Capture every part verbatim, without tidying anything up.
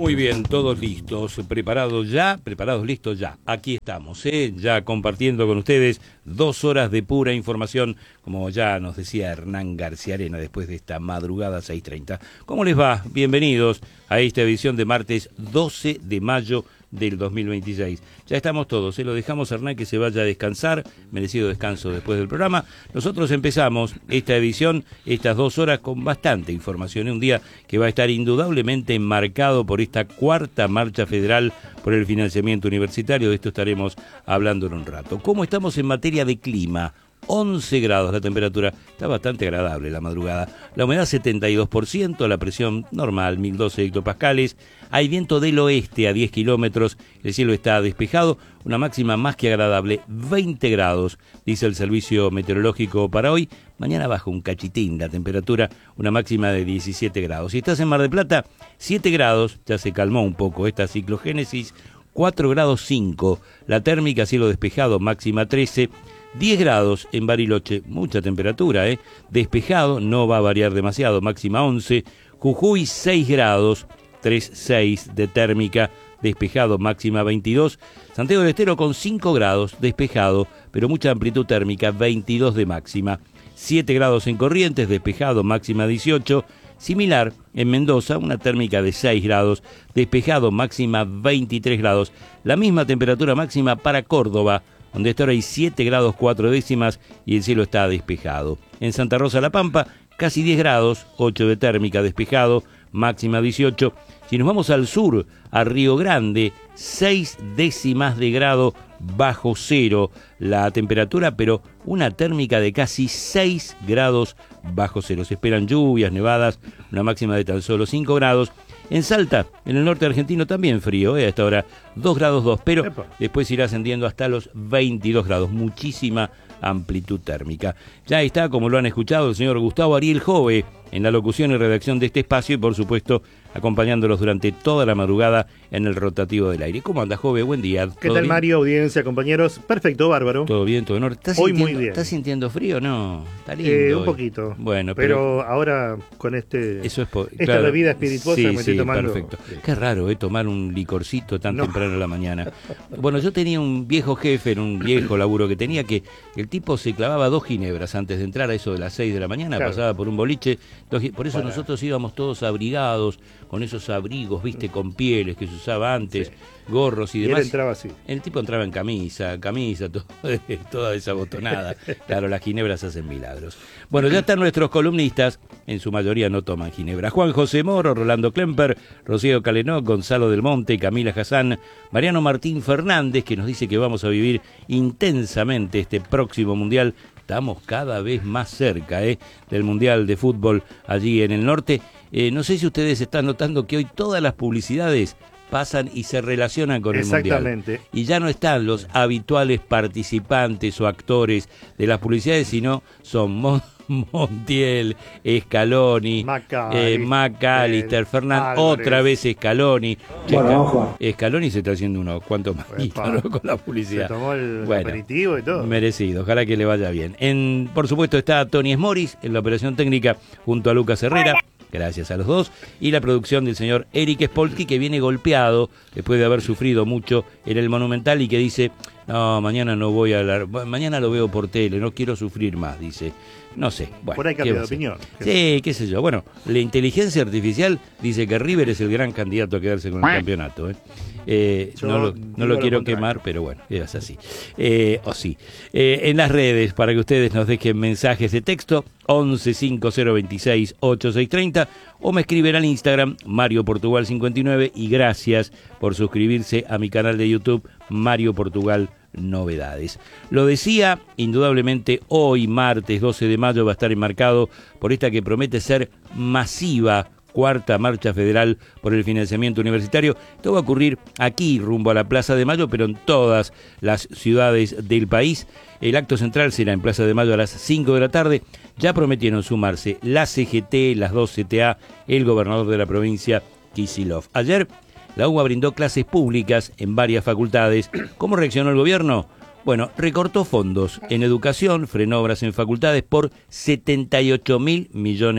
Muy bien, todos listos, preparados ya, preparados, listos ya. Aquí estamos, ¿eh? Ya compartiendo con ustedes dos horas de pura información, como ya nos decía Hernán García Arena después de esta madrugada seis treinta. ¿Cómo les va? Bienvenidos a esta edición de martes doce de mayo del dos mil veintiséis. Ya estamos todos, ¿eh? Lo dejamos a Hernán que se vaya a descansar, merecido descanso después del programa. Nosotros empezamos esta edición, estas dos horas con bastante información, un día que va a estar indudablemente enmarcado por esta cuarta marcha federal por el financiamiento universitario. De esto estaremos hablando en un rato. ¿Cómo estamos en materia de clima? once grados la temperatura, está bastante agradable la madrugada. La humedad setenta y dos por ciento, la presión normal, mil doce hectopascales. Hay viento del oeste a diez kilómetros, el cielo está despejado, una máxima más que agradable, veinte grados, dice el servicio meteorológico para hoy. Mañana baja un cachitín la temperatura, una máxima de diecisiete grados. Si estás en Mar del Plata, siete grados, ya se calmó un poco esta ciclogénesis, cuatro grados cinco, la térmica, cielo despejado, máxima trece. diez grados en Bariloche, mucha temperatura, ¿eh? Despejado, no va a variar demasiado, máxima once. Jujuy, seis grados, tres seis de térmica, despejado, máxima veintidós. Santiago del Estero con cinco grados, despejado, pero mucha amplitud térmica, veintidós de máxima. siete grados en Corrientes, despejado, máxima dieciocho. Similar en Mendoza, una térmica de seis grados, despejado, máxima veintitrés grados. La misma temperatura máxima para Córdoba, donde hasta ahora hay siete grados cuatro décimas y el cielo está despejado. En Santa Rosa La Pampa, casi diez grados, ocho de térmica, despejado, máxima dieciocho. Si nos vamos al sur, a Río Grande, seis décimas de grado bajo cero la temperatura, pero una térmica de casi seis grados bajo cero. Se esperan lluvias, nevadas, una máxima de tan solo cinco grados. En Salta, en el norte argentino, también frío, ¿eh? A esta hora dos grados dos, pero Epa. Después irá ascendiendo hasta los veintidós grados, muchísima amplitud térmica. Ya está, como lo han escuchado, el señor Gustavo Ariel Jove en la locución y redacción de este espacio y, por supuesto, acompañándolos durante toda la madrugada en el rotativo del aire. ¿Cómo anda, Jove? Buen día. ¿Qué tal, bien? Mario? Audiencia, compañeros. Perfecto, bárbaro. Todo bien, todo en orden. Hoy muy bien. ¿Estás sintiendo frío? No, está lindo. Eh, un poquito. Bueno, pero, pero ahora con este eso es po- esta claro. bebida espirituosa sí, que me estoy sí, tomando. Perfecto. Qué raro, ¿eh? Tomar un licorcito tan no. temprano en la mañana. Bueno, yo tenía un viejo jefe en un viejo laburo que tenía que el tipo se clavaba dos ginebras antes de entrar a eso de las seis de la mañana, claro. Pasaba por un boliche. Dos, por eso Para. nosotros íbamos todos abrigados, con esos abrigos, viste, con pieles que se usaba antes, sí. Gorros y demás. Y él entraba así. El tipo entraba en camisa, camisa, todo, toda desabotonada. Claro, las ginebras hacen milagros. Bueno, ya están nuestros columnistas, en su mayoría no toman ginebra. Juan José Moro, Rolando Klemper, Rocío Calenó, Gonzalo del Monte, Camila Hassan, Mariano Martín Fernández, que nos dice que vamos a vivir intensamente este próximo Mundial. Estamos cada vez más cerca ¿eh? del Mundial de Fútbol allí en el norte. Eh, no sé si ustedes están notando que hoy todas las publicidades pasan y se relacionan con el Mundial. Exactamente. Y ya no están los habituales participantes o actores de las publicidades, sino son Mon Montiel, Scaloni, McAllister, eh, McAllister Fernández, otra vez Scaloni. Bueno, Che, Scaloni se está haciendo unos cuantos maquitos, ¿no? Con la publicidad. Se tomó el bueno, aperitivo y todo. Merecido, ojalá que le vaya bien. En, por supuesto está Tony Esmoris en la operación técnica junto a Lucas Herrera. Gracias a los dos. Y la producción del señor Eric Spolsky, que viene golpeado después de haber sufrido mucho en el Monumental y que dice, no, mañana no voy a hablar, mañana lo veo por tele, no quiero sufrir más, dice. No sé. Bueno, por ahí cambia de opinión. Sí, qué sé yo. Bueno, la inteligencia artificial dice que River es el gran candidato a quedarse con el campeonato. ¿eh? Eh, no lo, no lo quiero lo quemar, pero bueno, es así. Eh, o sí. Eh, en las redes, para que ustedes nos dejen mensajes de texto, once cinco cero veintiséis ochenta y seis treinta, o me escriben al Instagram, Mario Portugal cincuenta y nueve, y gracias por suscribirse a mi canal de YouTube, Mario Portugal Novedades. Lo decía, indudablemente hoy, martes doce de mayo, va a estar enmarcado por esta que promete ser masiva cuarta marcha federal por el financiamiento universitario. Esto va a ocurrir aquí, rumbo a la Plaza de Mayo, pero en todas las ciudades del país. El acto central será en Plaza de Mayo a las cinco de la tarde. Ya prometieron sumarse la C G T, las dos C T A, el gobernador de la provincia, Kicillof. Ayer la U B A brindó clases públicas en varias facultades. ¿Cómo reaccionó el gobierno? Bueno, recortó fondos en educación, frenó obras en facultades por setenta y ocho mil millones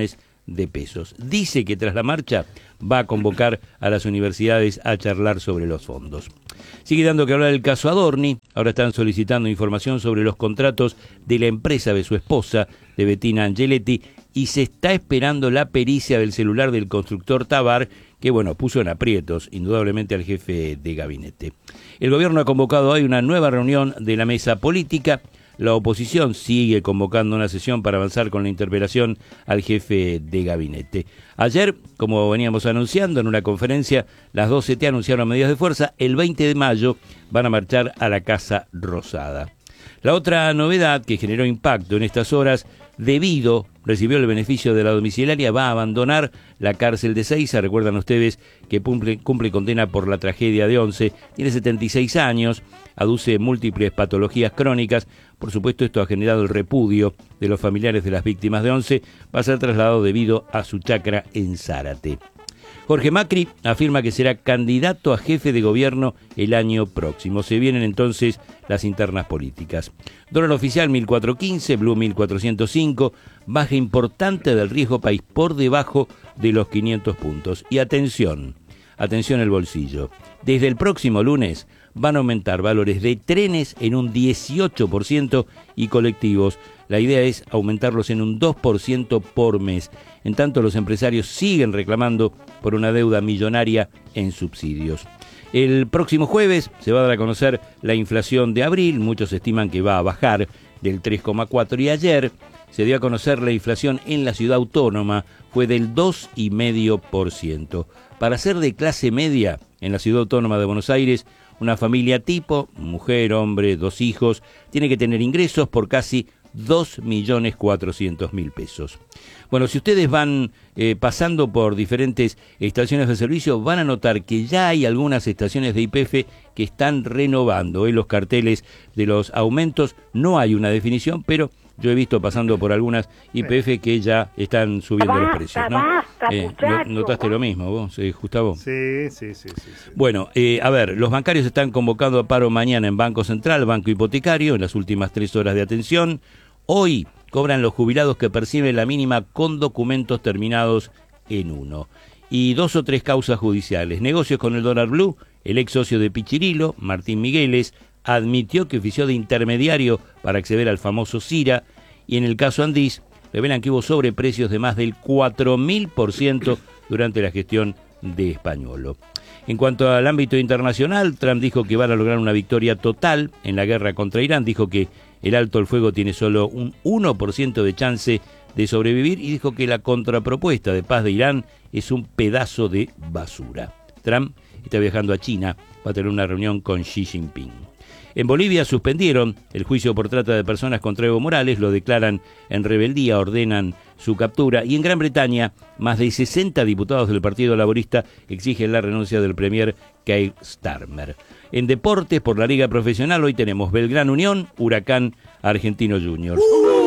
de pesos. Dice que tras la marcha va a convocar a las universidades a charlar sobre los fondos. Sigue dando que hablar el caso Adorni. Ahora están solicitando información sobre los contratos de la empresa de su esposa, de Bettina Angeletti, y se está esperando la pericia del celular del constructor Tabar, que bueno, puso en aprietos indudablemente al jefe de gabinete. El gobierno ha convocado hoy una nueva reunión de la mesa política. La oposición sigue convocando una sesión para avanzar con la interpelación al jefe de gabinete. Ayer, como veníamos anunciando en una conferencia, las dos C T anunciaron medidas de fuerza. El veinte de mayo van a marchar a la Casa Rosada. La otra novedad que generó impacto en estas horas, debido, recibió el beneficio de la domiciliaria, va a abandonar la cárcel de Seiza. Recuerdan ustedes que cumple, cumple condena por la tragedia de Once, tiene setenta y seis años, aduce múltiples patologías crónicas. Por supuesto, esto ha generado el repudio de los familiares de las víctimas de Once. Va a ser trasladado debido a su chacra en Zárate. Jorge Macri afirma que será candidato a jefe de gobierno el año próximo. Se vienen entonces las internas políticas. Dólar oficial mil cuatrocientos quince, Blue mil cuatrocientos cinco, baja importante del riesgo país por debajo de los quinientos puntos. Y atención, atención el bolsillo. Desde el próximo lunes van a aumentar valores de trenes en un dieciocho por ciento y colectivos. La idea es aumentarlos en un dos por ciento por mes. En tanto, los empresarios siguen reclamando por una deuda millonaria en subsidios. El próximo jueves se va a dar a conocer la inflación de abril. Muchos estiman que va a bajar del tres coma cuatro y ayer se dio a conocer la inflación en la ciudad autónoma, fue del dos coma cinco por ciento. Para ser de clase media en la ciudad autónoma de Buenos Aires, una familia tipo, mujer, hombre, dos hijos, tiene que tener ingresos por casi dos millones cuatrocientos mil pesos. Bueno, si ustedes van eh, pasando por diferentes estaciones de servicio, van a notar que ya hay algunas estaciones de Y P F que están renovando eh, los carteles de los aumentos. No hay una definición, pero yo he visto pasando por algunas Y P F que ya están subiendo basta, los precios, ¿no? Basta, eh, muchacho, ¿Notaste lo mismo vos, eh, Gustavo? Sí, sí, sí. sí, sí. Bueno, eh, a ver, los bancarios están convocando a paro mañana en Banco Central, Banco Hipotecario, en las últimas tres horas de atención. Hoy cobran los jubilados que perciben la mínima con documentos terminados en uno. Y dos o tres causas judiciales. Negocios con el dólar blue. El ex socio de Pichirilo, Martín Migueles, admitió que ofició de intermediario para acceder al famoso Cira. Y en el caso Andís, revelan que hubo sobreprecios de más del cuatro mil por ciento durante la gestión de Españolo. En cuanto al ámbito internacional, Trump dijo que van a lograr una victoria total en la guerra contra Irán. Dijo que el alto el fuego tiene solo un uno por ciento de chance de sobrevivir y dijo que la contrapropuesta de paz de Irán es un pedazo de basura. Trump está viajando a China, va a tener una reunión con Xi Jinping. En Bolivia suspendieron el juicio por trata de personas contra Evo Morales, lo declaran en rebeldía, ordenan su captura. Y en Gran Bretaña, más de sesenta diputados del Partido Laborista exigen la renuncia del premier Keir Starmer. En deportes, por la Liga Profesional, hoy tenemos Belgrano Unión, Huracán Argentino Juniors.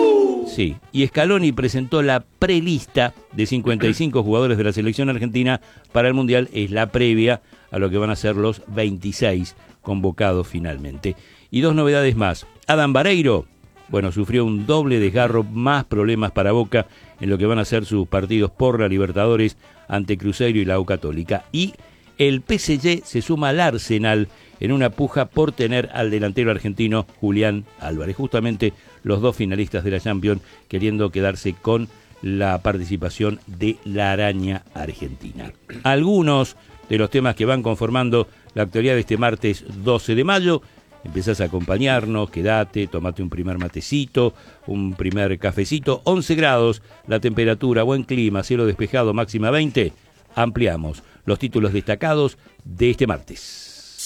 Sí, y Scaloni presentó la prelista de cincuenta y cinco jugadores de la selección argentina para el Mundial. Es la previa a lo que van a ser los veintiséis convocados finalmente. Y dos novedades más. Adam Vareiro, bueno, sufrió un doble desgarro, más problemas para Boca en lo que van a ser sus partidos por la Libertadores ante Cruzeiro y la U Católica. Y el P S G se suma al Arsenal en una puja por tener al delantero argentino Julián Álvarez. Justamente los dos finalistas de la Champions queriendo quedarse con la participación de la araña argentina. Algunos de los temas que van conformando la actualidad de este martes doce de mayo. Empezás a acompañarnos, quédate, tomate un primer matecito, un primer cafecito. once grados, la temperatura, buen clima, cielo despejado, máxima veinte. Ampliamos los títulos destacados de este martes.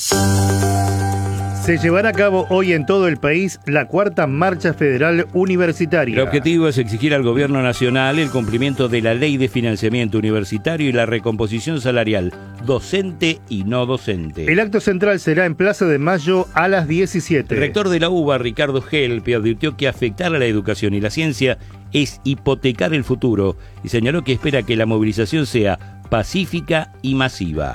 Se llevará a cabo hoy en todo el país la cuarta marcha federal universitaria. El objetivo es exigir al gobierno nacional el cumplimiento de la ley de financiamiento universitario y la recomposición salarial docente y no docente. El acto central será en Plaza de Mayo a las diecisiete. El rector de la UBA, Ricardo Gelpi, advirtió que afectar a la educación y la ciencia es hipotecar el futuro y señaló que espera que la movilización sea pacífica y masiva.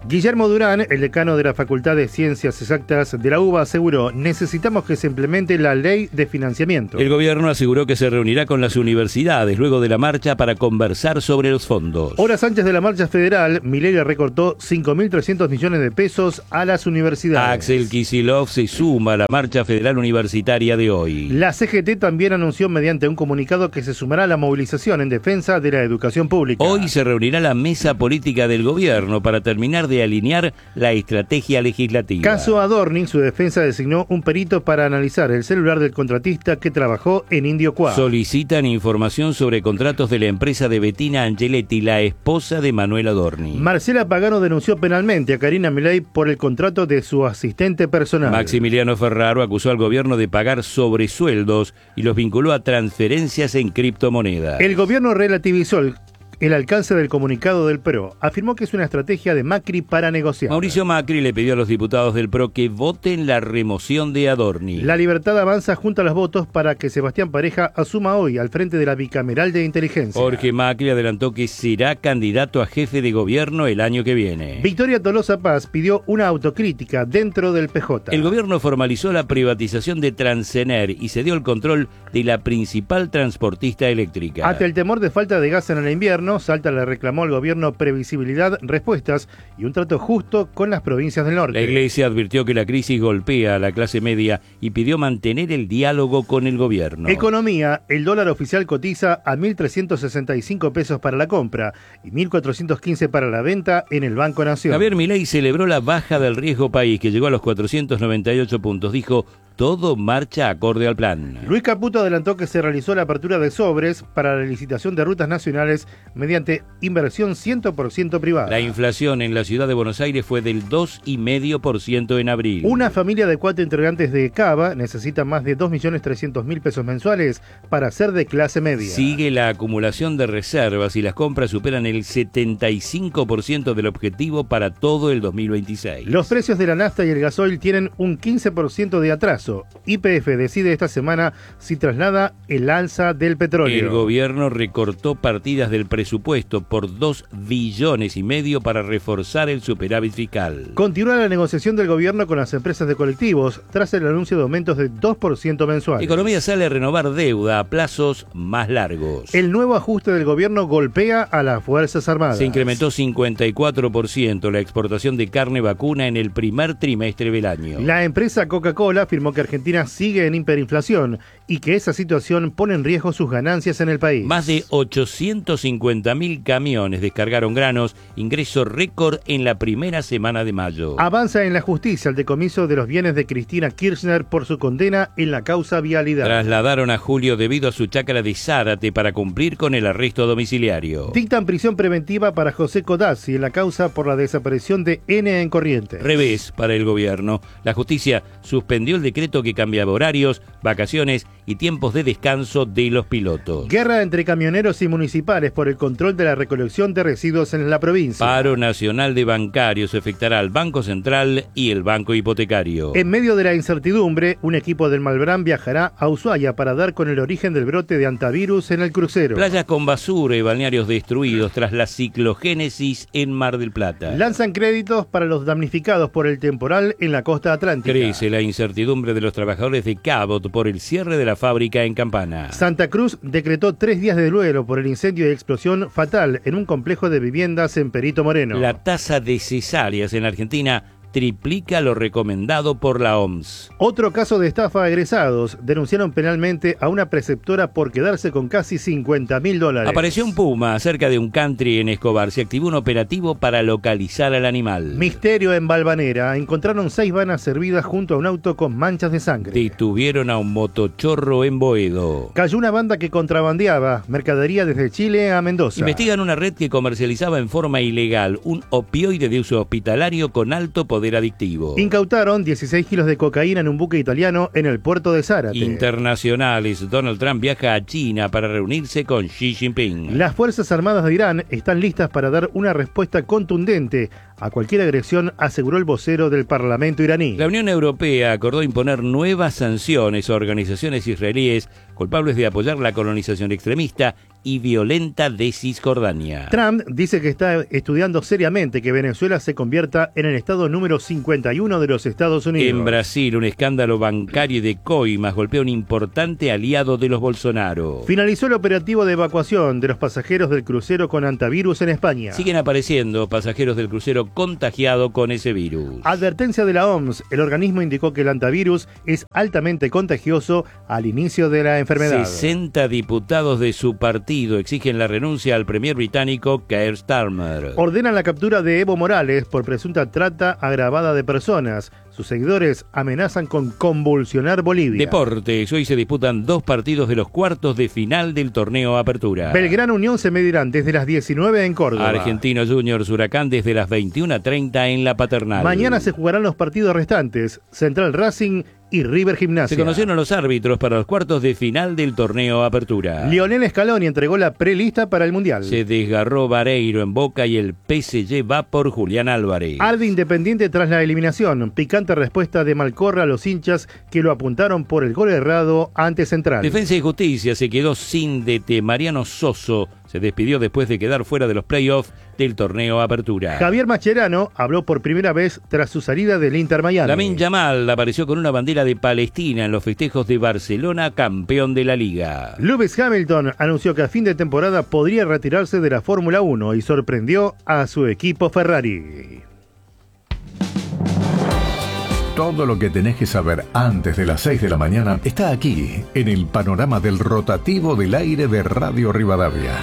Guillermo Durán, el decano de la Facultad de Ciencias Exactas de la U B A, aseguró: necesitamos que se implemente la ley de financiamiento. El gobierno aseguró que se reunirá con las universidades luego de la marcha para conversar sobre los fondos. Horas antes de la marcha federal, Milei le recortó cinco mil trescientos millones de pesos a las universidades. Axel Kicillof se suma a la marcha federal universitaria de hoy. La C G T también anunció mediante un comunicado que se sumará a la movilización en defensa de la educación pública. Hoy se reunirá la mesa política del gobierno para terminar de alinear la estrategia legislativa. Caso Adorni, su defensa designó un perito para analizar el celular del contratista que trabajó en Indio Cuá. Solicitan información sobre contratos de la empresa de Bettina Angeletti, la esposa de Manuel Adorni. Marcela Pagano denunció penalmente a Karina Milei por el contrato de su asistente personal. Maximiliano Ferraro acusó al gobierno de pagar sobresueldos y los vinculó a transferencias en criptomonedas. El gobierno relativizó el El alcance del comunicado del P R O. Afirmó que es una estrategia de Macri para negociar. Mauricio Macri le pidió a los diputados del P R O que voten la remoción de Adorni. La Libertad Avanza junta los votos para que Sebastián Pareja asuma hoy al frente de la bicameral de inteligencia. Jorge Macri adelantó que será candidato a jefe de gobierno el año que viene. Victoria Tolosa Paz pidió una autocrítica dentro del P J. El gobierno formalizó la privatización de Transener y se dio el control de la principal transportista eléctrica. Ante el temor de falta de gas en el invierno, Salta le reclamó al gobierno previsibilidad, respuestas y un trato justo con las provincias del norte. La Iglesia advirtió que la crisis golpea a la clase media y pidió mantener el diálogo con el gobierno. Economía: el dólar oficial cotiza a mil trescientos sesenta y cinco pesos para la compra y mil cuatrocientos quince para la venta en el Banco Nación. Javier Milei celebró la baja del riesgo país, que llegó a los cuatrocientos noventa y ocho puntos. Dijo: todo marcha acorde al plan. Luis Caputo adelantó que se realizó la apertura de sobres para la licitación de rutas nacionales mediante inversión cien por ciento privada. La inflación en la ciudad de Buenos Aires fue del dos coma cinco por ciento en abril. Una familia de cuatro integrantes de Cava necesita más de dos millones trescientos mil pesos mensuales para ser de clase media. Sigue la acumulación de reservas y las compras superan el setenta y cinco por ciento del objetivo para todo el dos mil veintiséis. Los precios de la nafta y el gasoil tienen un quince por ciento de atraso. Y P F decide esta semana si traslada el alza del petróleo. El gobierno recortó partidas del presupuesto por dos billones y medio para reforzar el superávit fiscal. Continúa la negociación del gobierno con las empresas de colectivos tras el anuncio de aumentos de dos por ciento mensuales. Economía sale a renovar deuda a plazos más largos. El nuevo ajuste del gobierno golpea a las Fuerzas Armadas. Se incrementó cincuenta y cuatro por ciento la exportación de carne vacuna en el primer trimestre del año. La empresa Coca-Cola afirmó que Argentina sigue en hiperinflación y que esa situación pone en riesgo sus ganancias en el país. Más de ochocientos cincuenta mil camiones descargaron granos, ingreso récord en la primera semana de mayo. Avanza en la justicia el decomiso de los bienes de Cristina Kirchner por su condena en la causa vialidad. Trasladaron a Julio debido a su chacra de Zárate para cumplir con el arresto domiciliario. Dictan prisión preventiva para José Codazzi en la causa por la desaparición de N en Corrientes. Revés para el gobierno. La justicia suspendió el decreto que cambiaba horarios, vacaciones y tiempos de descanso de los pilotos. Guerra entre camioneros y municipales por el control de la recolección de residuos en la provincia. Paro nacional de bancarios afectará al Banco Central y el Banco Hipotecario. En medio de la incertidumbre, un equipo del Malbrán viajará a Ushuaia para dar con el origen del brote de antivirus en el crucero. Playas con basura y balnearios destruidos tras la ciclogénesis en Mar del Plata. Lanzan créditos para los damnificados por el temporal en la costa atlántica. Crece la incertidumbre de los trabajadores de Cabot por el cierre de la fábrica en Campana. Santa Cruz decretó tres días de duelo por el incendio y explosión fatal en un complejo de viviendas en Perito Moreno. La tasa de cesáreas en Argentina triplica lo recomendado por la O M S. Otro caso de estafa a egresados. Denunciaron penalmente a una preceptora por quedarse con casi cincuenta mil dólares. Apareció un puma cerca de un country en Escobar. Se activó un operativo para localizar al animal. Misterio en Valvanera. Encontraron seis vanas servidas junto a un auto con manchas de sangre. Detuvieron a un motochorro en Boedo. Cayó una banda que contrabandeaba mercadería desde Chile a Mendoza. Investigan una red que comercializaba en forma ilegal un opioide de uso hospitalario con alto poder adictivo. Incautaron dieciséis kilos de cocaína en un buque italiano en el puerto de Zárate. Internacionales. Donald Trump viaja a China para reunirse con Xi Jinping. Las Fuerzas Armadas de Irán están listas para dar una respuesta contundente a cualquier agresión, aseguró el vocero del Parlamento iraní. La Unión Europea acordó imponer nuevas sanciones a organizaciones israelíes culpables de apoyar la colonización extremista y violenta de Cisjordania. Trump dice que está estudiando seriamente que Venezuela se convierta en el estado número cincuenta y uno de los Estados Unidos. En Brasil, un escándalo bancario de coimas golpea a un importante aliado de los Bolsonaro. Finalizó el operativo de evacuación de los pasajeros del crucero con hantavirus en España. Siguen apareciendo pasajeros del crucero contagiados con ese virus. Advertencia de la O M S. El organismo indicó que el hantavirus es altamente contagioso al inicio de la enfermedad. sesenta diputados de su partido exigen la renuncia al premier británico Keir Starmer. Ordenan la captura de Evo Morales por presunta trata agravada de personas. Sus seguidores amenazan con convulsionar Bolivia. Deportes. Hoy se disputan dos partidos de los cuartos de final del torneo Apertura. Belgrano Unión se medirán desde las diecinueve en Córdoba. Argentino Juniors Huracán desde las veintiuna treinta en La Paternal. Mañana se jugarán los partidos restantes. Central Racing y River Gimnasia. Se conocieron los árbitros para los cuartos de final del torneo Apertura. Lionel Scaloni entregó la prelista para el Mundial. Se desgarró Vareiro en Boca y el P S G va por Julián Álvarez. Arde Independiente tras la eliminación. Picante respuesta de Malcorra a los hinchas que lo apuntaron por el gol errado ante Central. Defensa y Justicia se quedó sin D T. Mariano Soso se despidió después de quedar fuera de los playoffs del torneo Apertura. Javier Mascherano habló por primera vez tras su salida del Inter Miami. Lamine Yamal apareció con una bandera de Palestina en los festejos de Barcelona, campeón de la Liga. Lewis Hamilton anunció que a fin de temporada podría retirarse de la Fórmula uno y sorprendió a su equipo Ferrari. Todo lo que tenés que saber antes de las seis de la mañana está aquí, en el panorama del rotativo del aire de Radio Rivadavia.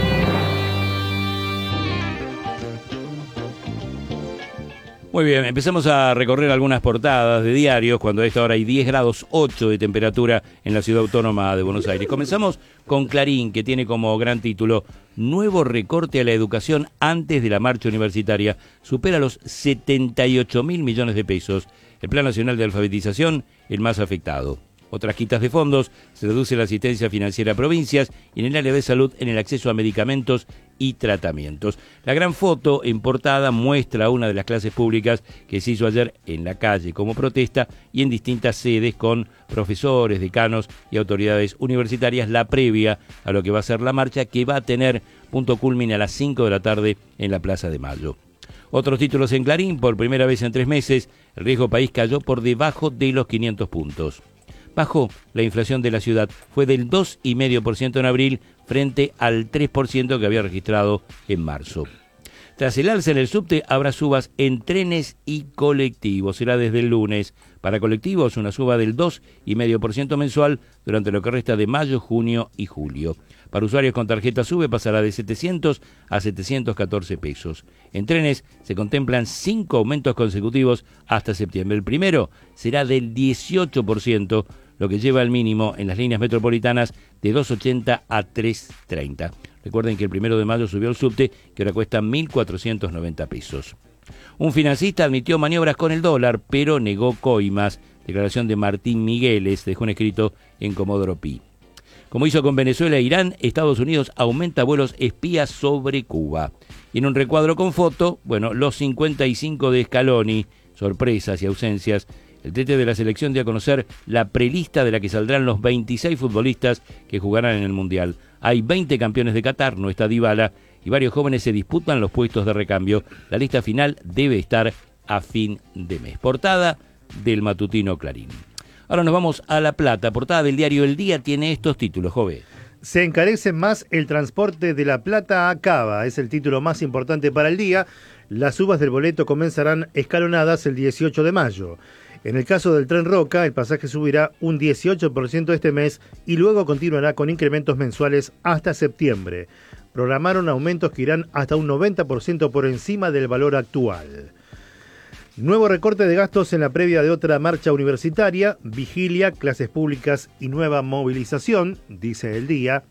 Muy bien, empezamos a recorrer algunas portadas de diarios cuando a esta hora hay diez grados ocho de temperatura en la ciudad autónoma de Buenos Aires. Comenzamos con Clarín, que tiene como gran título Nuevo recorte a la educación antes de la marcha universitaria. Supera los setenta y ocho mil millones de pesos. El Plan Nacional de Alfabetización, el más afectado. Otras quitas de fondos, se reduce la asistencia financiera a provincias y en el área de salud en el acceso a medicamentos y tratamientos. La gran foto en portada muestra una de las clases públicas que se hizo ayer en la calle como protesta y en distintas sedes con profesores, decanos y autoridades universitarias, la previa a lo que va a ser la marcha, que va a tener punto culmine a las cinco de la tarde en la Plaza de Mayo. Otros títulos en Clarín: por primera vez en tres meses, el riesgo país cayó por debajo de los quinientos puntos. Bajó la inflación de la ciudad, fue del dos coma cinco por ciento en abril frente al tres por ciento que había registrado en marzo. Tras el alza en el subte, habrá subas en trenes y colectivos. Será desde el lunes. Para colectivos, una suba del dos coma cinco por ciento mensual durante lo que resta de mayo, junio y julio. Para usuarios con tarjeta SUBE pasará de setecientos a setecientos catorce pesos. En trenes se contemplan cinco aumentos consecutivos hasta septiembre. El primero será del dieciocho por ciento, lo que lleva al mínimo en las líneas metropolitanas de dos ochenta a tres treinta. Recuerden que el primero de mayo subió el subte, que ahora cuesta mil cuatrocientos noventa pesos. Un financista admitió maniobras con el dólar, pero negó coimas. Declaración de Martín Migueles, dejó un escrito en Comodoro Pi. Como hizo con Venezuela e Irán, Estados Unidos aumenta vuelos espías sobre Cuba. Y en un recuadro con foto, bueno, los cincuenta y cinco de Scaloni, sorpresas y ausencias. El Tete de la selección dio a conocer la prelista de la que saldrán los veintiséis futbolistas que jugarán en el Mundial. Hay veinte campeones de Qatar, no está Dybala, y varios jóvenes se disputan los puestos de recambio. La lista final debe estar a fin de mes. Portada del matutino Clarín. Ahora nos vamos a La Plata. Portada del diario El Día tiene estos títulos, Jove. Se encarece más el transporte de La Plata a Cava. Es el título más importante para el día. Las subas del boleto comenzarán escalonadas el dieciocho de mayo. En el caso del Tren Roca, el pasaje subirá un dieciocho por ciento este mes y luego continuará con incrementos mensuales hasta septiembre. Programaron aumentos que irán hasta un noventa por ciento por encima del valor actual. Nuevo recorte de gastos en la previa de otra marcha universitaria, vigilia, clases públicas y nueva movilización, dice El Día.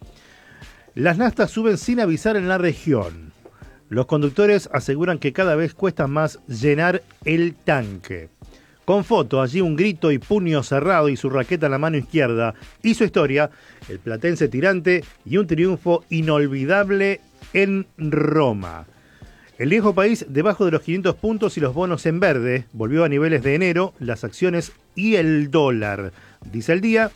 Las naftas suben sin avisar en la región. Los conductores aseguran que cada vez cuesta más llenar el tanque. Con foto, allí un grito y puño cerrado y su raqueta en la mano izquierda. Y su historia, el platense tirante y un triunfo inolvidable en Roma. El viejo país debajo de los quinientos puntos y los bonos en verde. Volvió a niveles de enero, las acciones y el dólar. Dice el día.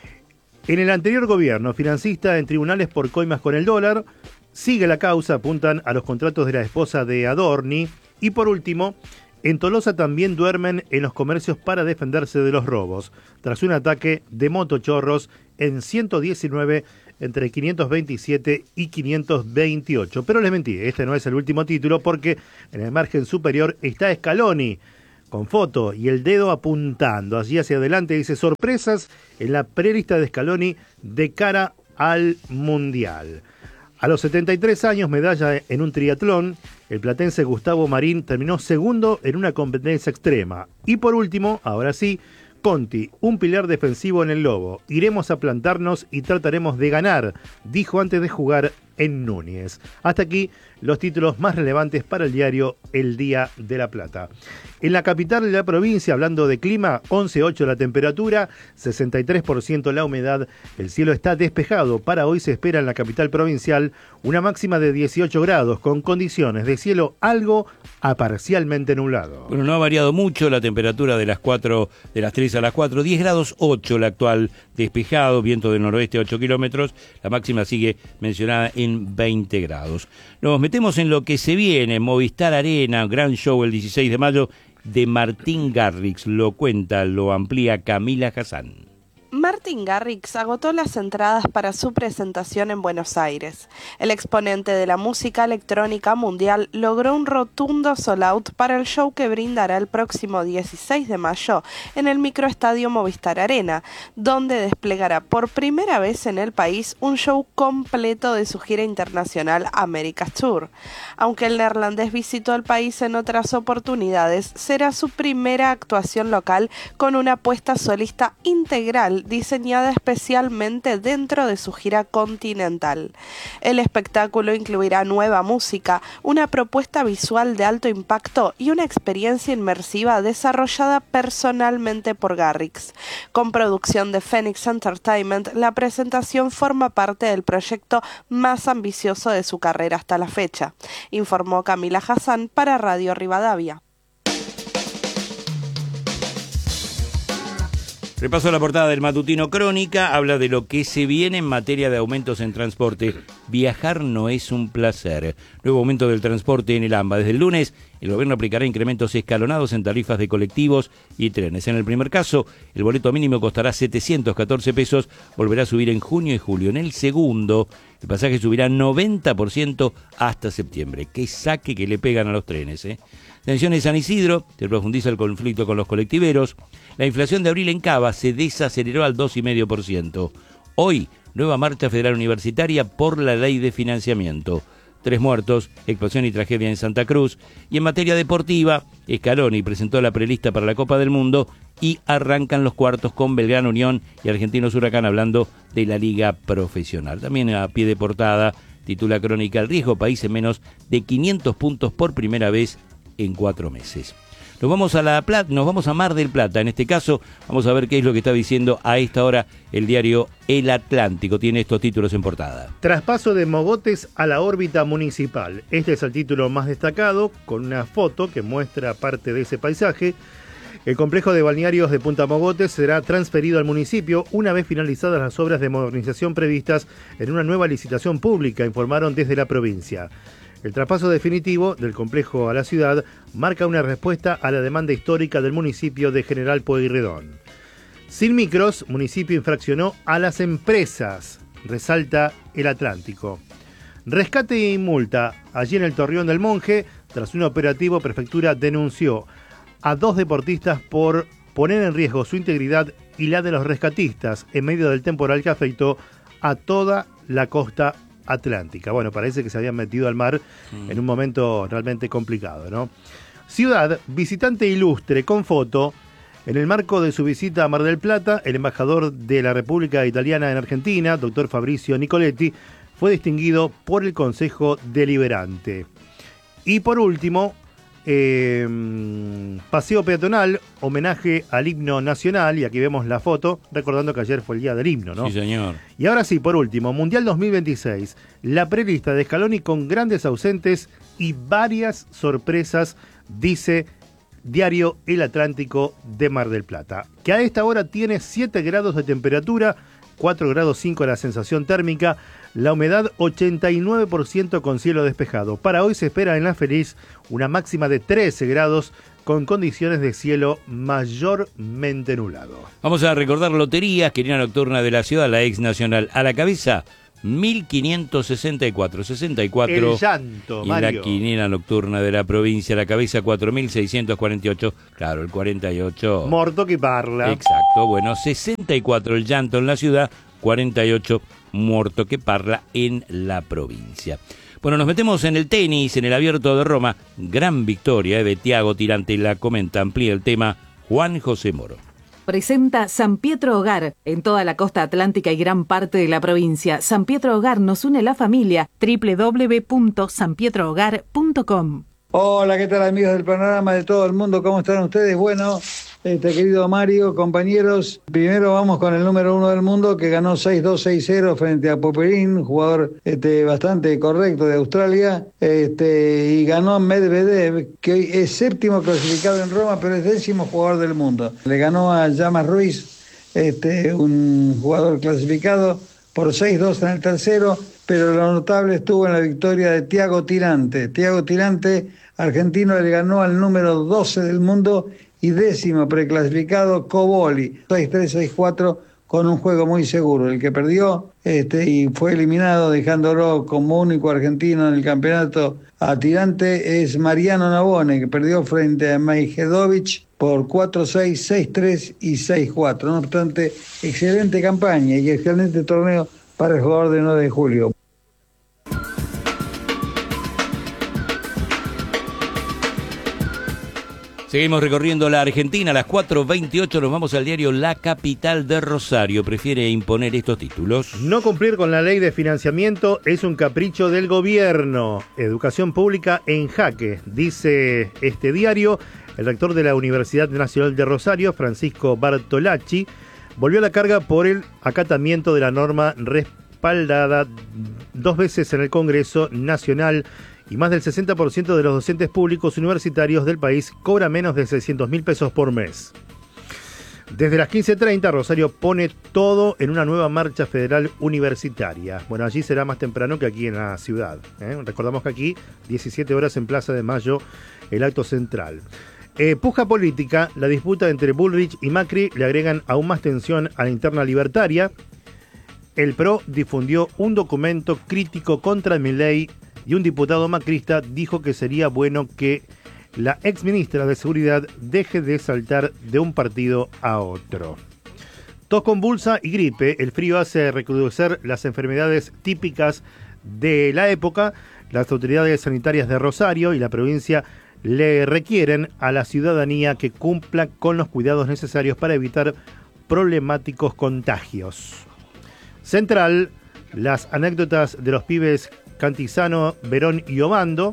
En el anterior gobierno, financista en tribunales por coimas con el dólar. Sigue la causa, apuntan a los contratos de la esposa de Adorni. Y por último, en Tolosa también duermen en los comercios para defenderse de los robos, tras un ataque de motochorros en ciento diecinueve entre quinientos veintisiete y quinientos veintiocho. Pero les mentí, este no es el último título porque en el margen superior está Scaloni, con foto y el dedo apuntando allí hacia adelante. Dice: sorpresas en la prelista de Scaloni de cara al Mundial. A los setenta y tres años, medalla en un triatlón, el platense Gustavo Marín terminó segundo en una competencia extrema. Y por último, ahora sí, Conti, un pilar defensivo en el Lobo. Iremos a plantarnos y trataremos de ganar, dijo antes de jugar en Núñez. Hasta aquí los títulos más relevantes para el diario El Día de la Plata. En la capital de la provincia, hablando de clima, once coma ocho la temperatura, sesenta y tres por ciento la humedad, el cielo está despejado. Para hoy se espera en la capital provincial una máxima de dieciocho grados, con condiciones de cielo algo a parcialmente nublado. Bueno, no ha variado mucho la temperatura de las cuatro, de las tres a las cuatro, diez grados ocho la actual, despejado, viento del noroeste ocho kilómetros, la máxima sigue mencionada en veinte grados. Nos metemos en lo que se viene, Movistar Arena, gran show el dieciséis de mayo de Martín Garrix, lo cuenta, lo amplía Camila Hassan. Martín Garrix agotó las entradas para su presentación en Buenos Aires. El exponente de la música electrónica mundial logró un rotundo sold out para el show que brindará el próximo dieciséis de mayo en el microestadio Movistar Arena, donde desplegará por primera vez en el país un show completo de su gira internacional America's Tour. Aunque el neerlandés visitó el país en otras oportunidades, será su primera actuación local con una apuesta solista integral diseñada especialmente dentro de su gira continental. El espectáculo incluirá nueva música, una propuesta visual de alto impacto y una experiencia inmersiva desarrollada personalmente por Garrix. Con producción de Phoenix Entertainment, la presentación forma parte del proyecto más ambicioso de su carrera hasta la fecha, informó Camila Hassan para Radio Rivadavia. Repaso la portada del matutino Crónica, habla de lo que se viene en materia de aumentos en transporte. Viajar no es un placer. Nuevo aumento del transporte en el AMBA. Desde el lunes, el gobierno aplicará incrementos escalonados en tarifas de colectivos y trenes. En el primer caso, el boleto mínimo costará setecientos catorce pesos, volverá a subir en junio y julio. En el segundo, el pasaje subirá noventa por ciento hasta septiembre. Qué saque que le pegan a los trenes, ¿eh? Tensión en San Isidro, se profundiza el conflicto con los colectiveros. La inflación de abril en Cava se desaceleró al dos coma cinco por ciento. Hoy, nueva marcha federal universitaria por la ley de financiamiento. Tres muertos, explosión y tragedia en Santa Cruz. Y en materia deportiva, Scaloni presentó la prelista para la Copa del Mundo y arrancan los cuartos con Belgrano Unión y Argentinos Huracán, hablando de la liga profesional. También a pie de portada, titula Crónica: el riesgo país en menos de quinientos puntos por primera vez en cuatro meses. Nos vamos a La Plata, nos vamos a Mar del Plata. En este caso, vamos a ver qué es lo que está diciendo a esta hora el diario El Atlántico. Tiene estos títulos en portada. Traspaso de Mogotes a la órbita municipal. Este es el título más destacado, con una foto que muestra parte de ese paisaje. El complejo de balnearios de Punta Mogotes será transferido al municipio una vez finalizadas las obras de modernización previstas en una nueva licitación pública, informaron desde la provincia. El traspaso definitivo del complejo a la ciudad marca una respuesta a la demanda histórica del municipio de General Pueyrredón. Sin micros, municipio infraccionó a las empresas, resalta El Atlántico. Rescate y multa. Allí en el Torreón del Monje, tras un operativo, prefectura denunció a dos deportistas por poner en riesgo su integridad y la de los rescatistas en medio del temporal que afectó a toda la costa atlántica. Bueno, parece que se habían metido al mar mm. en un momento realmente complicado, ¿no? Ciudad, visitante ilustre con foto. En el marco de su visita a Mar del Plata, el embajador de la República Italiana en Argentina, doctor Fabrizio Nicoletti, fue distinguido por el Consejo Deliberante. Y por último, Eh, paseo peatonal, homenaje al himno nacional, y aquí vemos la foto, recordando que ayer fue el día del himno, ¿no? Sí, señor. Y ahora sí, por último, Mundial dos mil veintiséis, la prelista de Scaloni con grandes ausentes y varias sorpresas, dice Diario El Atlántico de Mar del Plata, que a esta hora tiene siete grados de temperatura, cuatro grados cinco la sensación térmica, la humedad ochenta y nueve por ciento con cielo despejado. Para hoy se espera en La Feliz una máxima de trece grados con condiciones de cielo mayormente nublado. Vamos a recordar loterías, quinina nocturna de la ciudad, la ex nacional. A la cabeza, mil quinientos sesenta y cuatro, sesenta y cuatro. El llanto, y Mario. la quinina nocturna de la provincia, a la cabeza, cuatro mil seiscientos cuarenta y ocho. Claro, el cuarenta y ocho. Morto que parla. Exacto, bueno, sesenta y cuatro el llanto en la ciudad, cuarenta y ocho muerto que parla en la provincia. Bueno, nos metemos en el tenis, en el Abierto de Roma. Gran victoria de Thiago Tirante, la comenta, amplía el tema Juan José Moro. Presenta San Pietro Hogar en toda la costa atlántica y gran parte de la provincia. San Pietro Hogar nos une la familia. doble u doble u doble u punto san pietro hogar punto com. Hola, ¿qué tal, amigos del panorama de todo el mundo? ¿Cómo están ustedes? Bueno, este querido Mario, compañeros, primero vamos con el número uno del mundo que ganó seis dos seis cero frente a Popyrin, jugador este, bastante correcto de Australia, este, y ganó Medvedev, que es séptimo clasificado en Roma, pero es décimo jugador del mundo. Le ganó a Llamas Ruiz, este, un jugador clasificado, por seis dos en el tercero, pero lo notable estuvo en la victoria de Thiago Tirante. Thiago Tirante, argentino, le ganó al número doce del mundo y décimo preclasificado Coboli, seis tres, seis cuatro, con un juego muy seguro. El que perdió este, y fue eliminado, dejándolo como único argentino en el campeonato a Tirante, es Mariano Navone, que perdió frente a Majdovic por cuatro seis, seis tres y seis cuatro. No obstante, excelente campaña y excelente torneo para el jugador de nueve de julio. Seguimos recorriendo la Argentina. A las cuatro veintiocho nos vamos al diario La Capital de Rosario. Prefiere imponer estos títulos. No cumplir con la ley de financiamiento es un capricho del gobierno. Educación pública en jaque, dice este diario. El rector de la Universidad Nacional de Rosario, Francisco Bartolacci, volvió a la carga por el acatamiento de la norma respaldada dos veces en el Congreso Nacional, y más del sesenta por ciento de los docentes públicos universitarios del país cobra menos de seiscientos mil pesos por mes. Desde las quince treinta, Rosario pone todo en una nueva marcha federal universitaria. Bueno, allí será más temprano que aquí en la ciudad, ¿eh? Recordamos que aquí, diecisiete horas en Plaza de Mayo, el acto central. Eh, puja política, la disputa entre Bullrich y Macri le agregan aún más tensión a la interna libertaria. El P R O difundió un documento crítico contra Milei y un diputado macrista dijo que sería bueno que la exministra de Seguridad deje de saltar de un partido a otro. Tos convulsa y gripe, el frío hace recrudecer las enfermedades típicas de la época. Las autoridades sanitarias de Rosario y la provincia le requieren a la ciudadanía que cumpla con los cuidados necesarios para evitar problemáticos contagios. Central, las anécdotas de los pibes Cantizano, Verón y Obando.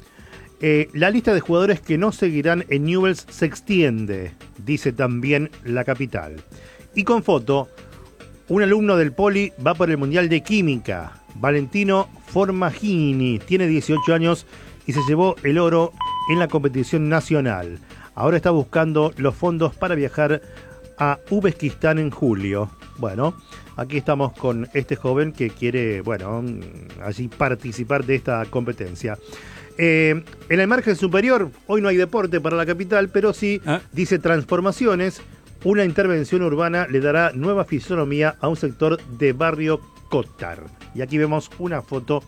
Eh, la lista de jugadores que no seguirán en Newell's se extiende, dice también La Capital. Y con foto, un alumno del Poli va por el Mundial de Química. Valentino Formagini tiene dieciocho años y se llevó el oro en la competición nacional. Ahora está buscando los fondos para viajar a Uzbekistán en julio. Bueno, aquí estamos con este joven que quiere, bueno, allí participar de esta competencia. Eh, en el margen superior, hoy no hay deporte para La Capital, pero sí, ¿Ah? dice Transformaciones, una intervención urbana le dará nueva fisonomía a un sector de Barrio Cotar. Y aquí vemos una foto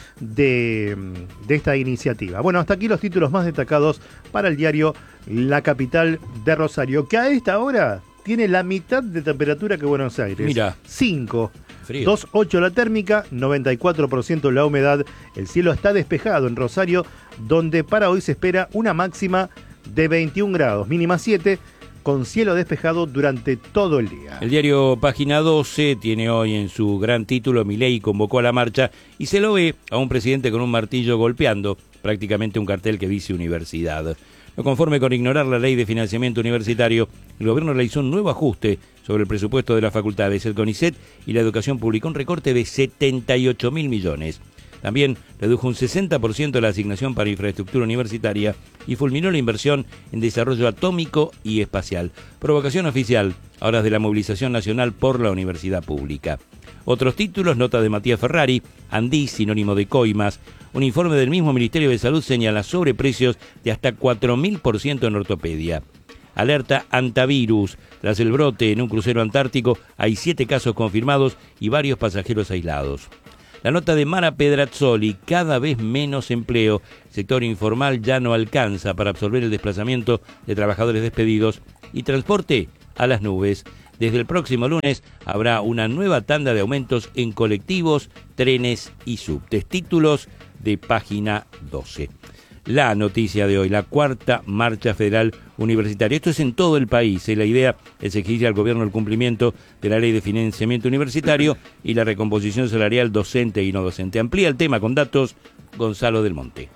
de, de esta iniciativa. Bueno, hasta aquí los títulos más destacados para el diario La Capital de Rosario, que a esta hora tiene la mitad de temperatura que Buenos Aires. Mira. cinco. dos coma ocho la térmica, noventa y cuatro por ciento la humedad. El cielo está despejado en Rosario, donde para hoy se espera una máxima de veintiún grados, mínima siete, con cielo despejado durante todo el día. El diario Página doce tiene hoy en su gran título: Milei convocó a la marcha y se lo ve a un presidente con un martillo golpeando prácticamente un cartel que dice universidad. No conforme con ignorar la ley de financiamiento universitario, el gobierno realizó un nuevo ajuste sobre el presupuesto de las facultades. El CONICET y la educación publicó un recorte de setenta y ocho mil millones. También redujo un sesenta por ciento la asignación para infraestructura universitaria y fulminó la inversión en desarrollo atómico y espacial. Provocación oficial a horas de la movilización nacional por la universidad pública. Otros títulos, nota de Matías Ferrari, Andí, sinónimo de coimas. Un informe del mismo Ministerio de Salud señala sobreprecios de hasta cuatro mil por ciento en ortopedia. Alerta antivirus. Tras el brote en un crucero antártico hay siete casos confirmados y varios pasajeros aislados. La nota de Mara Pedrazzoli, cada vez menos empleo. El sector informal ya no alcanza para absorber el desplazamiento de trabajadores despedidos y transporte a las nubes. Desde el próximo lunes habrá una nueva tanda de aumentos en colectivos, trenes y subtes. Títulos de página doce. La noticia de hoy, la cuarta marcha federal universitaria. Esto es en todo el país. ¿eh? La idea es exigir al gobierno el cumplimiento de la ley de financiamiento universitario y la recomposición salarial docente y no docente. Amplía el tema con datos Gonzalo del Monte.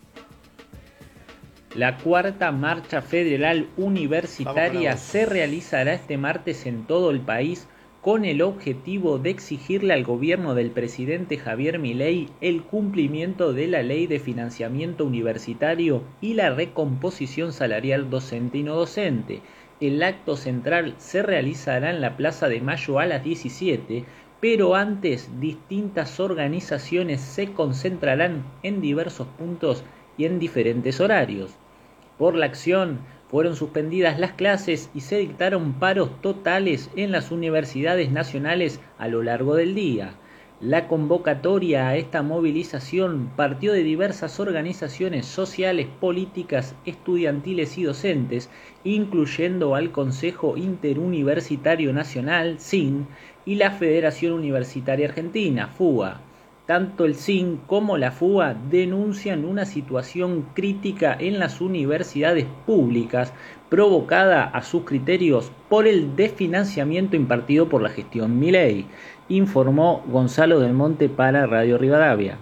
La cuarta marcha federal universitaria se realizará este martes en todo el país con el objetivo de exigirle al gobierno del presidente Javier Milei el cumplimiento de la ley de financiamiento universitario y la recomposición salarial docente y no docente. El acto central se realizará en la Plaza de Mayo a las diecisiete, pero antes distintas organizaciones se concentrarán en diversos puntos y en diferentes horarios. Por la acción, fueron suspendidas las clases y se dictaron paros totales en las universidades nacionales a lo largo del día. La convocatoria a esta movilización partió de diversas organizaciones sociales, políticas, estudiantiles y docentes, incluyendo al Consejo Interuniversitario Nacional, S I N, y la Federación Universitaria Argentina, FUA. Tanto el S I N como la FUA denuncian una situación crítica en las universidades públicas provocada a sus criterios por el desfinanciamiento impartido por la gestión Milei, informó Gonzalo del Monte para Radio Rivadavia.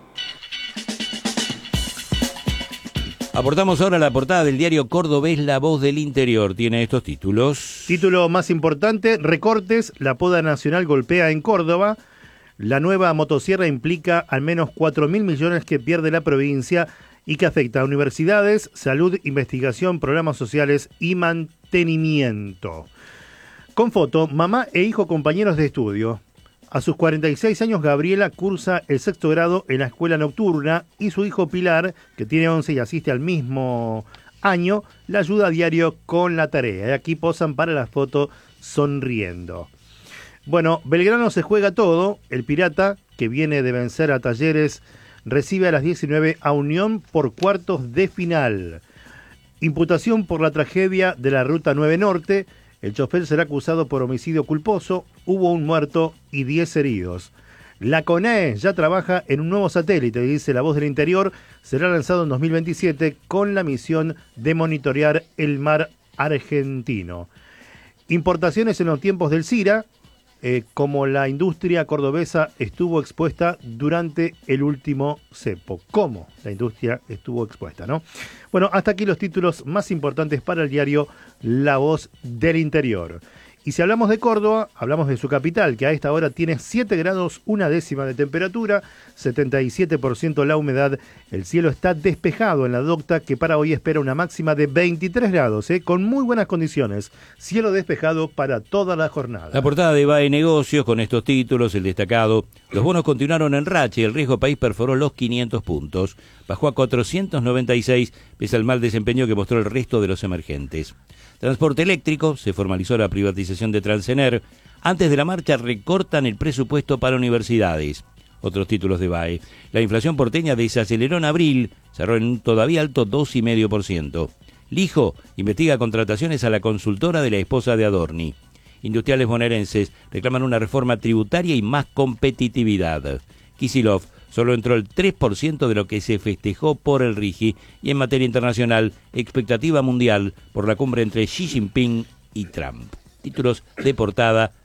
Aportamos ahora la portada del diario cordobés La Voz del Interior. Tiene estos títulos. Título más importante, recortes, la poda nacional golpea en Córdoba. La nueva motosierra implica al menos cuatro mil millones que pierde la provincia y que afecta a universidades, salud, investigación, programas sociales y mantenimiento. Con foto, mamá e hijo compañeros de estudio. A sus cuarenta y seis años, Gabriela cursa el sexto grado en la escuela nocturna y su hijo Pilar, que tiene once y asiste al mismo año, la ayuda a diario con la tarea. Y aquí posan para la foto sonriendo. Bueno, Belgrano se juega todo. El Pirata, que viene de vencer a Talleres, recibe a las diecinueve a Unión por cuartos de final. Imputación por la tragedia de la Ruta nueve Norte. El chofer será acusado por homicidio culposo. Hubo un muerto y diez heridos. La CONAE ya trabaja en un nuevo satélite, dice La Voz del Interior. Será lanzado en dos mil veintisiete con la misión de monitorear el mar argentino. Importaciones en los tiempos del CIRA. Eh, como la industria cordobesa estuvo expuesta durante el último cepo. ¿Cómo la industria estuvo expuesta, no? Bueno, hasta aquí los títulos más importantes para el diario La Voz del Interior. Y si hablamos de Córdoba, hablamos de su capital, que a esta hora tiene siete grados, una décima de temperatura, setenta y siete por ciento la humedad. El cielo está despejado en la Docta, que para hoy espera una máxima de veintitrés grados, ¿eh? Con muy buenas condiciones. Cielo despejado para toda la jornada. La portada de B A E Negocios con estos títulos, el destacado. Los bonos continuaron en racha y el riesgo país perforó los quinientos puntos. Bajó a cuatrocientos noventa y seis, pese al mal desempeño que mostró el resto de los emergentes. Transporte eléctrico, se formalizó la privatización de Transener. Antes de la marcha recortan el presupuesto para universidades. Otros títulos de B A E. La inflación porteña desaceleró en abril, cerró en un todavía alto dos coma cinco por ciento. Lijo investiga contrataciones a la consultora de la esposa de Adorni. Industriales bonaerenses reclaman una reforma tributaria y más competitividad. Kicillof solo entró el tres por ciento de lo que se festejó por el RIGI. Y en materia internacional, expectativa mundial por la cumbre entre Xi Jinping y Trump. Títulos de portada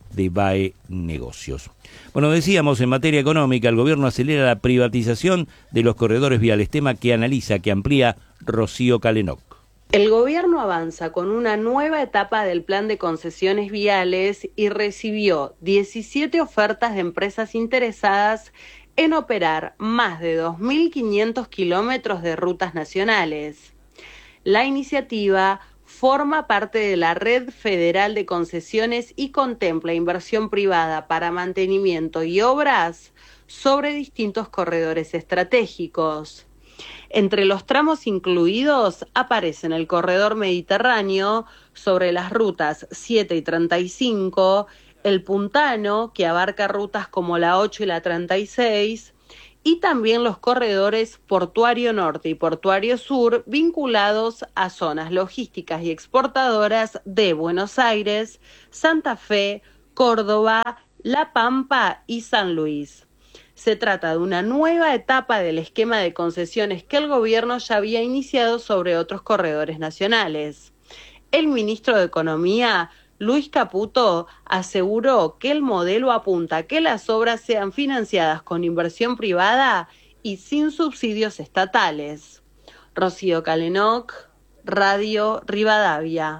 de B A E Negocios. Bueno, decíamos, en materia económica, el gobierno acelera la privatización de los corredores viales, tema que analiza, que amplía Rocío Calenoc. El gobierno avanza con una nueva etapa del plan de concesiones viales y recibió diecisiete ofertas de empresas interesadas en operar más de dos mil quinientos kilómetros de rutas nacionales. La iniciativa forma parte de la Red Federal de Concesiones y contempla inversión privada para mantenimiento y obras sobre distintos corredores estratégicos. Entre los tramos incluidos aparecen el corredor mediterráneo sobre las rutas siete y treinta y cinco, el puntano, que abarca rutas como la ocho y la treinta y seis, y también los corredores portuario norte y portuario sur vinculados a zonas logísticas y exportadoras de Buenos Aires, Santa Fe, Córdoba, La Pampa y San Luis. Se trata de una nueva etapa del esquema de concesiones que el gobierno ya había iniciado sobre otros corredores nacionales. El ministro de Economía, Luis Caputo, aseguró que el modelo apunta a que las obras sean financiadas con inversión privada y sin subsidios estatales. Rocío Calenoc, Radio Rivadavia.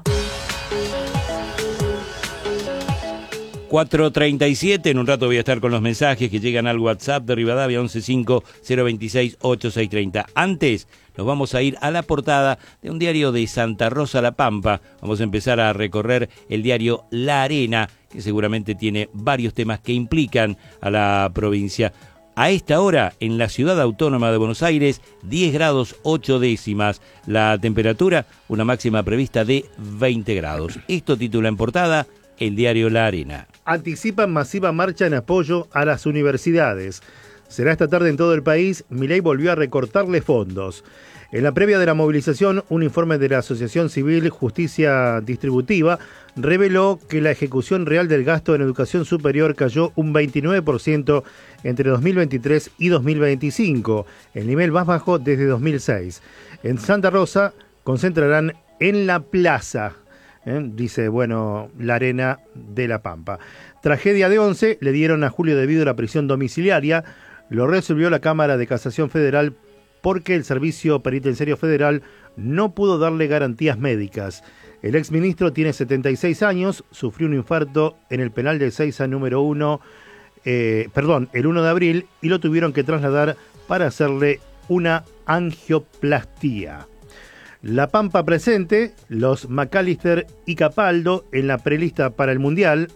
cuatro treinta y siete, en un rato voy a estar con los mensajes que llegan al WhatsApp de Rivadavia once cinco cero veintiséis ochenta y seis treinta. Antes nos vamos a ir a la portada de un diario de Santa Rosa La Pampa. Vamos a empezar a recorrer el diario La Arena, que seguramente tiene varios temas que implican a la provincia. A esta hora, en la ciudad autónoma de Buenos Aires, diez grados ocho décimas. La temperatura, una máxima prevista de veinte grados. Esto titula en portada el diario La Arena. Anticipan masiva marcha en apoyo a las universidades. Será esta tarde en todo el país. Milei volvió a recortarle fondos. En la previa de la movilización, un informe de la Asociación Civil Justicia Distributiva reveló que la ejecución real del gasto en educación superior cayó un veintinueve por ciento entre dos mil veintitrés y dos mil veinticinco, el nivel más bajo desde dos mil seis. En Santa Rosa concentrarán en la plaza, ¿eh? dice, bueno, La Arena de La Pampa. Tragedia de once, le dieron a Julio Devido la prisión domiciliaria, lo resolvió la Cámara de Casación Federal porque el Servicio Penitenciario Federal no pudo darle garantías médicas. El exministro tiene setenta y seis años, sufrió un infarto en el penal de Ezeiza número uno, eh, perdón, el uno de abril, y lo tuvieron que trasladar para hacerle una angioplastía. La Pampa presente, los McAllister y Capaldo en la prelista para el Mundial.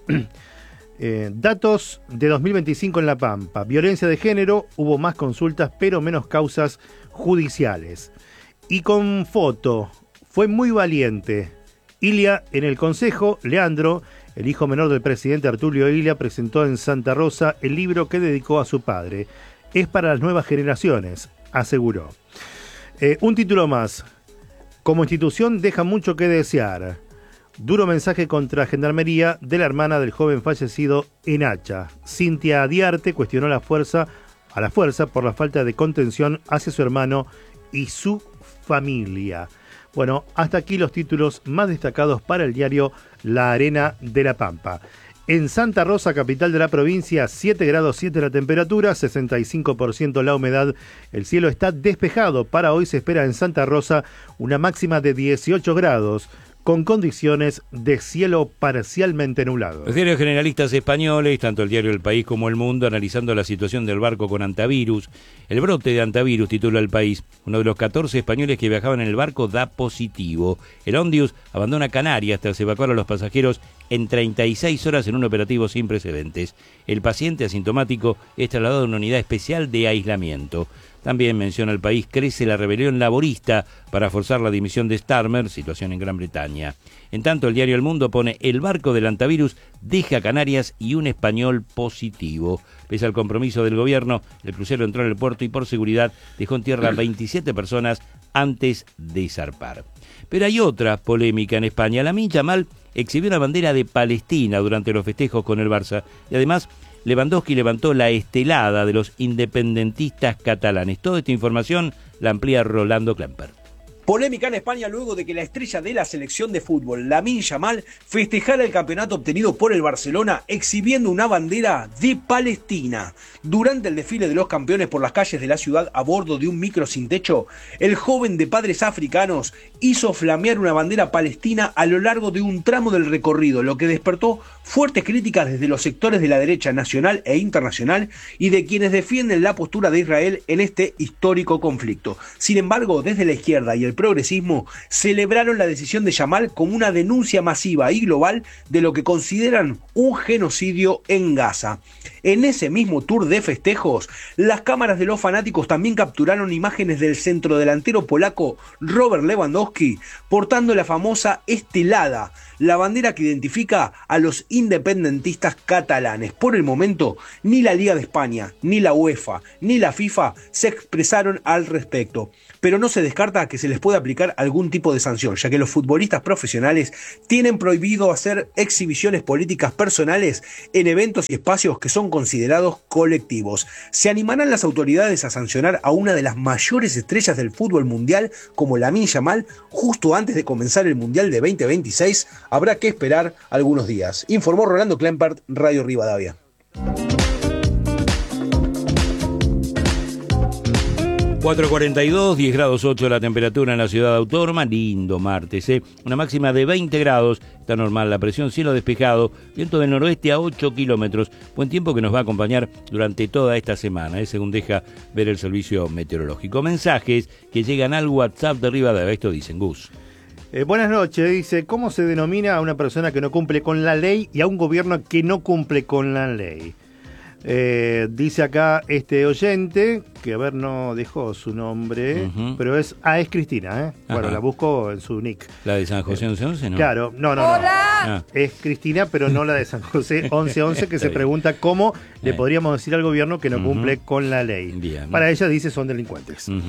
Eh, datos de dos mil veinticinco en La Pampa. Violencia de género, hubo más consultas pero menos causas judiciales. Y con foto, fue muy valiente. Ilia en el Consejo, Leandro, el hijo menor del presidente Artulio Ilia, presentó en Santa Rosa el libro que dedicó a su padre. Es para las nuevas generaciones, aseguró. Eh, un título más. Como institución deja mucho que desear. Duro mensaje contra Gendarmería de la hermana del joven fallecido en Hacha. Cintia Diarte cuestionó la fuerza, a la fuerza por la falta de contención hacia su hermano y su familia. Bueno, hasta aquí los títulos más destacados para el diario La Arena de La Pampa. En Santa Rosa, capital de la provincia, siete grados siete la temperatura, sesenta y cinco por ciento la humedad. El cielo está despejado. Para hoy se espera en Santa Rosa una máxima de dieciocho grados. Con condiciones de cielo parcialmente nublado. Los diarios generalistas españoles, tanto el diario El País como El Mundo, analizando la situación del barco con antivirus. El brote de antivirus, titula El País. Uno de los catorce españoles que viajaban en el barco da positivo. El Ondius abandona Canarias tras evacuar a los pasajeros en treinta y seis horas en un operativo sin precedentes. El paciente asintomático es trasladado a una unidad especial de aislamiento. También menciona El País, crece la rebelión laborista para forzar la dimisión de Starmer, situación en Gran Bretaña. En tanto, el diario El Mundo pone el barco del antivirus deja Canarias y un español positivo. Pese al compromiso del gobierno, el crucero entró en el puerto y por seguridad dejó en tierra veintisiete personas antes de zarpar. Pero hay otra polémica en España. Lamine Yamal exhibió una bandera de Palestina durante los festejos con el Barça y además Lewandowski levantó la estelada de los independentistas catalanes. Toda esta información la amplía Rolando Klemper. Polémica en España luego de que la estrella de la selección de fútbol, Lamine Yamal, festejara el campeonato obtenido por el Barcelona exhibiendo una bandera de Palestina. Durante el desfile de los campeones por las calles de la ciudad a bordo de un micro sin techo, el joven de padres africanos hizo flamear una bandera palestina a lo largo de un tramo del recorrido, lo que despertó fuertes críticas desde los sectores de la derecha nacional e internacional y de quienes defienden la postura de Israel en este histórico conflicto. Sin embargo, desde la izquierda y el progresismo celebraron la decisión de Yamal como una denuncia masiva y global de lo que consideran un genocidio en Gaza. En ese mismo tour de festejos, las cámaras de los fanáticos también capturaron imágenes del centrodelantero polaco Robert Lewandowski portando la famosa estelada, la bandera que identifica a los independentistas catalanes. Por el momento, ni la Liga de España, ni la UEFA, ni la FIFA se expresaron al respecto. Pero no se descarta que se les pueda aplicar algún tipo de sanción, ya que los futbolistas profesionales tienen prohibido hacer exhibiciones políticas personales en eventos y espacios que son considerados colectivos. ¿Se animarán las autoridades a sancionar a una de las mayores estrellas del fútbol mundial como Lamine Yamal justo antes de comenzar el Mundial de veinte veintiséis? Habrá que esperar algunos días. Informó Rolando Klempert, Radio Rivadavia. cuatro cuarenta y dos, diez grados ocho la temperatura en la ciudad autónoma, lindo martes, ¿eh? Una máxima de veinte grados, está normal la presión, cielo despejado, viento del noroeste a ocho kilómetros, buen tiempo que nos va a acompañar durante toda esta semana, ¿eh? Según deja ver el servicio meteorológico. Mensajes que llegan al WhatsApp de Rivadavia, esto dicen, Gus. Eh, buenas noches, dice, ¿cómo se denomina a una persona que no cumple con la ley y a un gobierno que no cumple con la ley? Eh, dice acá este oyente, que a ver, no dejó su nombre, uh-huh. pero es, ah, es Cristina, ¿eh? Bueno, la busco en su nick. ¿La de San José once once, no? Claro, no, no, no. Ah. Es Cristina, pero no la de San José once once, que se bien. Pregunta cómo eh. le podríamos decir al gobierno que no uh-huh. cumple con la ley. Bien. Para ella dice son delincuentes. Uh-huh.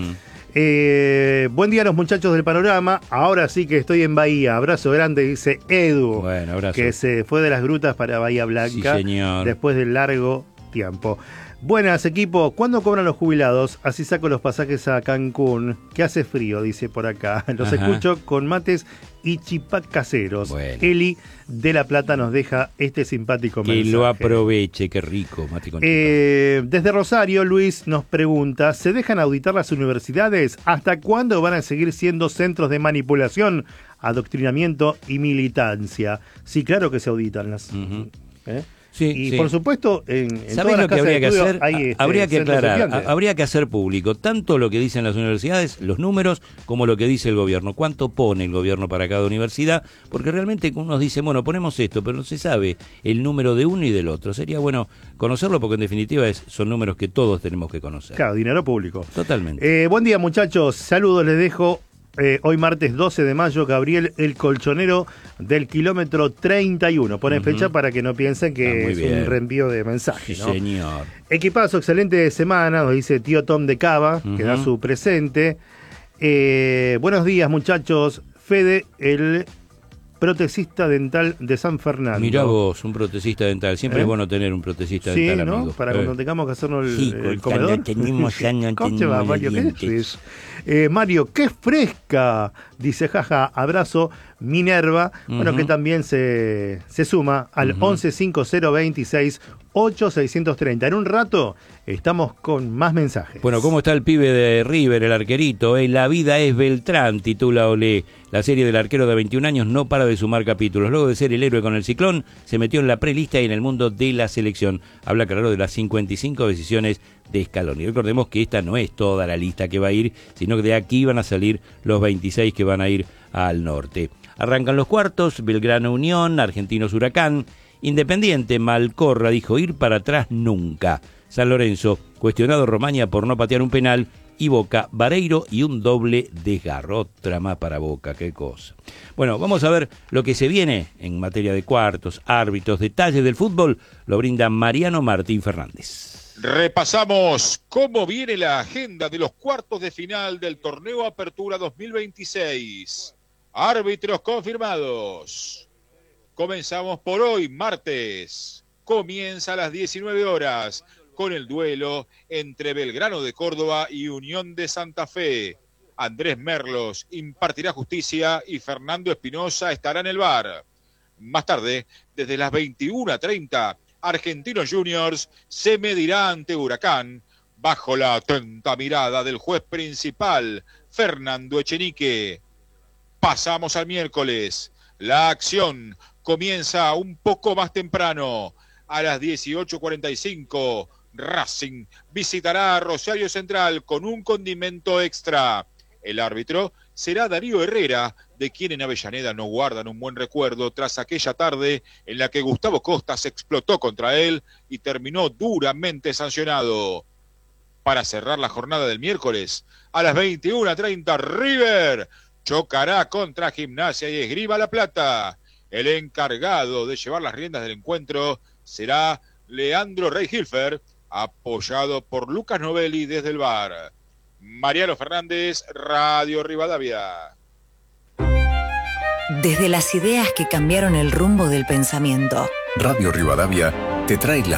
Eh, buen día a los muchachos del panorama. Ahora sí que estoy en Bahía. Abrazo grande, dice Edu. Bueno, abrazo. Que se fue de las grutas para Bahía Blanca. Sí, señor. Después del largo tiempo. Buenas, equipo. ¿Cuándo cobran los jubilados? Así saco los pasajes a Cancún. Que hace frío, dice por acá. Los Ajá. escucho con mates y chipac caseros. Bueno. Eli de La Plata nos deja este simpático que mensaje. Que lo aproveche, qué rico, mate con eh, Desde Rosario, Luis nos pregunta, ¿se dejan auditar las universidades? ¿Hasta cuándo van a seguir siendo centros de manipulación, adoctrinamiento y militancia? Sí, claro que se auditan las... Uh-huh. ¿Eh? Sí, y sí. por supuesto, en, en ¿sabés todas lo que las habría que hacer? Hay, este, habría que aclarar, a, habría que hacer público tanto lo que dicen las universidades, los números, como lo que dice el gobierno. ¿Cuánto pone el gobierno para cada universidad? Porque realmente unos dicen, bueno, ponemos esto, pero no se sabe el número de uno y del otro. Sería bueno conocerlo porque en definitiva es, son números que todos tenemos que conocer. Claro, dinero público. Totalmente. Eh, buen día, muchachos. Saludos, les dejo. Eh, hoy martes doce de mayo, Gabriel, el colchonero del kilómetro treinta y uno. Ponen uh-huh. fecha para que no piensen que ah, es bien. Un reenvío de mensajes, sí, ¿no? Señor. Equipazo, excelente semana, nos dice tío Tom de Cava, uh-huh. que da su presente. Eh, buenos días, muchachos. Fede, el protecista dental de San Fernando. Mirá vos, un protecista dental. Siempre ¿Eh? es bueno tener un protecista sí, dental, ¿no? amigo. Para eh. cuando tengamos que hacernos el, sí, el comedor. No tenemos ya, no ¿Cómo te va, Mario? ¿Qué es? Eh, Mario, qué fresca, dice jaja, abrazo, Minerva, uh-huh. bueno, que también se, se suma al uh-huh. once cinco cero veintiséis ocho seiscientos treinta. En un rato estamos con más mensajes. Bueno, ¿cómo está el pibe de River, el arquerito? Eh? La vida es Beltrán, titula Olé. La serie del arquero de veintiún años no para de sumar capítulos. Luego de ser el héroe con el Ciclón, se metió en la prelista y en el mundo de la selección. Habla claro de las cincuenta y cinco decisiones de Scaloni. Recordemos que esta no es toda la lista que va a ir, sino que de aquí van a salir los veintiséis que van a ir al norte. Arrancan los cuartos, Belgrano Unión, Argentinos Huracán, Independiente Malcorra dijo ir para atrás nunca. San Lorenzo, cuestionado Romaña por no patear un penal, y Boca, Vareiro y un doble desgarro. Otra más para Boca, qué cosa. Bueno, vamos a ver lo que se viene en materia de cuartos, árbitros, detalles del fútbol, lo brinda Mariano Martín Fernández. Repasamos cómo viene la agenda de los cuartos de final del torneo Apertura dos mil veintiséis. Árbitros confirmados. Comenzamos por hoy, martes. Comienza a las diecinueve horas con el duelo entre Belgrano de Córdoba y Unión de Santa Fe. Andrés Merlos impartirá justicia y Fernando Espinosa estará en el V A R. Más tarde, desde las veintiuna treinta, Argentinos Juniors se medirá ante Huracán bajo la atenta mirada del juez principal, Fernando Echenique. Pasamos al miércoles. La acción comienza un poco más temprano. A las dieciocho cuarenta y cinco, Racing visitará a Rosario Central con un condimento extra. El árbitro será Darío Herrera, de quien en Avellaneda no guardan un buen recuerdo tras aquella tarde en la que Gustavo Costa se explotó contra él y terminó duramente sancionado. Para cerrar la jornada del miércoles, a las veintiuna treinta, River chocará contra Gimnasia y Esgrima La Plata. El encargado de llevar las riendas del encuentro será Leandro Rey-Hilfer, apoyado por Lucas Novelli desde el V A R. Mariano Fernández, Radio Rivadavia. Desde las ideas que cambiaron el rumbo del pensamiento. Radio Rivadavia te trae las